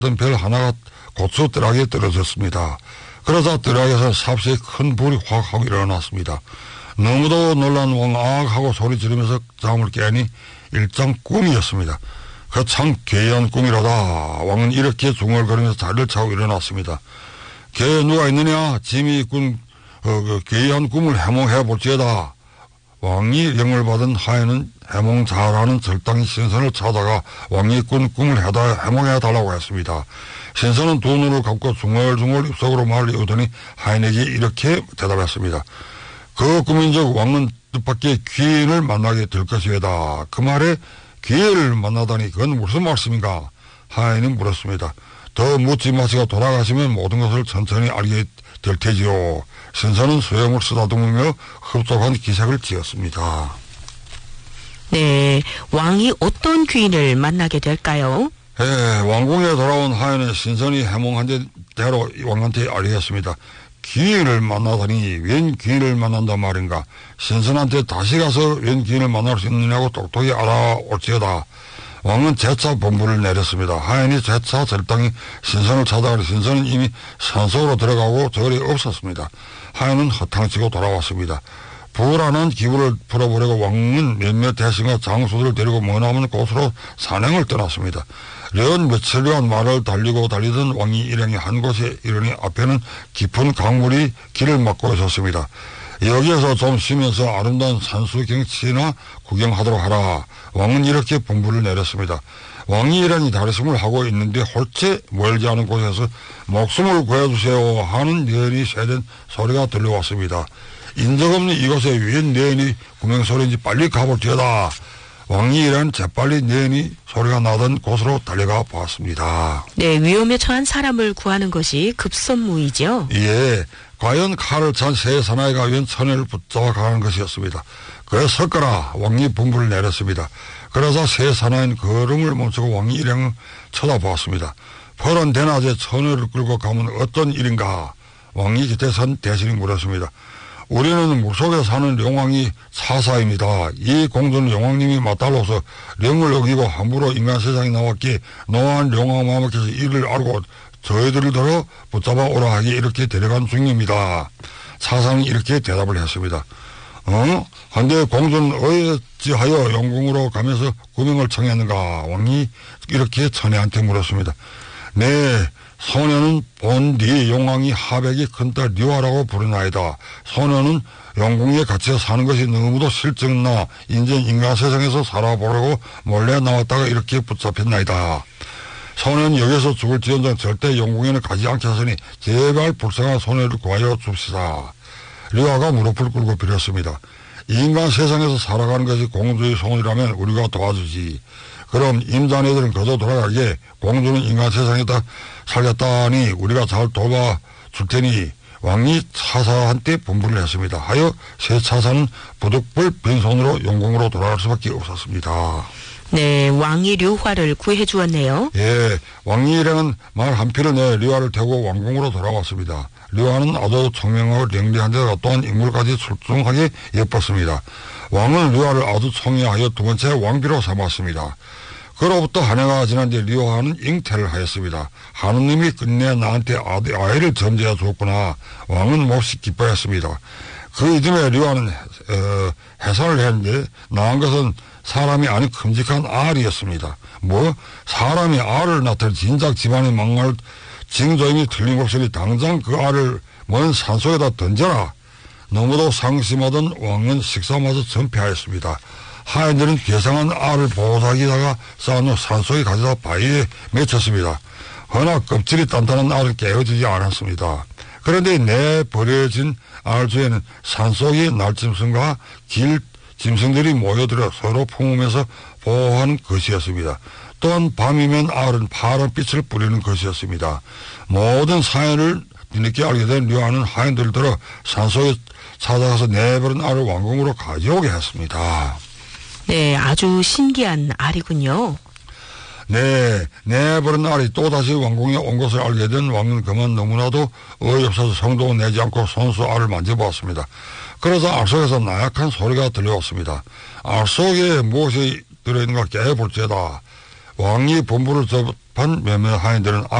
별 하나가 고추 뜰락에 떨어졌습니다. 그러자 뜰락에서 삽시에 큰 불이 확 하고 일어났습니다. 너무도 놀란 왕 하고 소리 지르면서 잠을 깨니 일장 꿈이었습니다. 그 참 괴이한 꿈이라다. 왕은 이렇게 중얼거리면서 자리를 차고 일어났습니다. 개 누가 있느냐? 짐이 꾼 괴이한 꿈을 해몽해 볼지어다. 왕이 영을 받은 하에는 해몽 잘하는 절당이 신선을 찾아가 왕이 꾼 꿈을 해몽해 달라고 했습니다. 신선은 두 눈을 감고 중얼중얼 입속으로 말을 이으더니 하인에게 이렇게 대답했습니다. 그 꿈인즉 왕은 뜻밖의 귀인을 만나게 될 것이다. 그 말에 귀인을 만나다니 그건 무슨 말씀인가? 하인이 물었습니다. 더 묻지 마시고 돌아가시면 모든 것을 천천히 알게 될 테지요. 신선은 수염을 쓰다듬으며 흡족한 기색을 지었습니다. 네, 왕이 어떤 귀인을 만나게 될까요? 왕궁에 돌아온 하인은 신선이 해몽한 대로 왕한테 알리겠습니다. 귀인을 만나다니 웬 귀인을 만난단 말인가? 신선한테 다시 가서 웬 귀인을 만날 수 있느냐고 똑똑히 알아올지어다. 왕은 재차 본부를 내렸습니다. 하인이 재차 절당이 신선을 찾아가니 신선은 이미 산속으로 들어가고 절이 없었습니다. 하인은 허탕치고 돌아왔습니다. 불안한 기분을 풀어보려고 왕은 몇몇 대신과 장수들을 데리고 머나먼 곳으로 산행을 떠났습니다. 련 며칠간 말을 달리던 왕이 일행이 한 곳에 이르니 앞에는 깊은 강물이 길을 막고 있었습니다. 여기에서 좀 쉬면서 아름다운 산수 경치나 구경하도록 하라. 왕은 이렇게 분부를 내렸습니다. 왕이 이러니 다리숨을 하고 있는데 홀체 멀지 않은 곳에서 목숨을 구해주세요 하는 내연이 세된 소리가 들려왔습니다. 인적 없는 이곳에 웬 내연이 구명소리인지 빨리 가볼지어다. 왕이 이란 재빨리 내연이 소리가 나던 곳으로 달려가 보았습니다. 네, 위험에 처한 사람을 구하는 것이 급선무이죠. 예, 과연 칼을 찬 새 사나이가 웬 처녀를 붙잡아 가는 것이었습니다. 그래 섰거라. 왕이 분부를 내렸습니다. 그러자 새 사나이는 걸음을 멈추고 왕이 일행을 쳐다보았습니다. 퍼런 대낮에 처녀를 끌고 가면 어떤 일인가? 왕이 곁에 선 대신이 물었습니다. 우리는 물속에 사는 용왕이 사사입니다. 이 공주는 용왕님이 맞달로서 령을 어기고 함부로 인간 세상에 나왔기에 노한 용왕 마마께서 이를 알고 저희들을 들어 붙잡아 오라 하기 이렇게 데려간 중입니다. 사상이 이렇게 대답을 했습니다. 한데 공주는 어찌하여 영궁으로 가면서 구명을 청했는가? 왕이 이렇게 처녀한테 물었습니다. 네, 소녀는 본디 용왕이 하백이 큰딸 류아라고 부르나이다. 소녀는 영궁에 갇혀 사는 것이 너무도 실증나 인전 인간 세상에서 살아보려고 몰래 나왔다가 이렇게 붙잡혔나이다. 소녀는 여기서 죽을지언정 절대 영궁에는 가지 않겠으니 제발 불쌍한 소녀를 구하여 줍시다. 류아가 무릎을 꿇고 빌었습니다. 인간 세상에서 살아가는 것이 공주의 소원이라면 우리가 도와주지. 그럼 임자네들은 거저 돌아가게 공주는 인간 세상에다 살렸다니 우리가 잘 도와줄 테니 왕이 차사한테 분부를 했습니다. 하여 새 차사는 부득불 빈손으로 영궁으로 돌아갈 수밖에 없었습니다. 네, 왕이 류화를 구해 주었네요. 예, 왕이 일행은 말 한 피를 내 류화를 태우고 왕궁으로 돌아왔습니다. 류화는 아주 총명하고 령대한 데다가 또한 인물까지 출중하게 예뻤습니다. 왕은 류화를 아주 총애하여 두 번째 왕비로 삼았습니다. 그로부터 한 해가 지난 뒤 류화는 잉태를 하였습니다. 하느님이 끝내 나한테 아이를 점지해 줬구나. 왕은 몹시 기뻐했습니다. 그 이듬해 류화는 해산을 했는데 낳은 것은 사람이 아닌 큼직한 알이었습니다. 사람이 알을 낳던 진작 집안의 막말 징조임이 틀림없으니 당장 그 알을 먼 산속에다 던져라. 너무도 상심하던 왕은 식사마저 전폐하였습니다. 하인들은 괴상한 알을 보호하기다가 쌓은 후 산속에 가져다 바위에 맺혔습니다. 허나 껍질이 단단한 알은 깨어지지 않았습니다. 그런데 내버려진 알 중에는 산속의 날짐승과 길 짐승들이 모여들어 서로 품으면서 보호하는 것이었습니다. 또한 밤이면 알은 파란 빛을 뿌리는 것이었습니다. 모든 사연을 뒤늦게 알게 된 류아는 하인들을 들어 산속에 찾아가서 내버린 알을 왕궁으로 가져오게 했습니다. 네, 아주 신기한 알이군요. 네, 내버린 알이 또다시 왕궁에 온 것을 알게 된 왕은 그만 너무나도 어이없어서 성도 내지 않고 손수 알을 만져보았습니다. 그러자 알 속에서 나약한 소리가 들려왔습니다. 알 속에 무엇이 들어있는가 깨볼지어다. 왕이 본부를 접한 몇몇 하인들은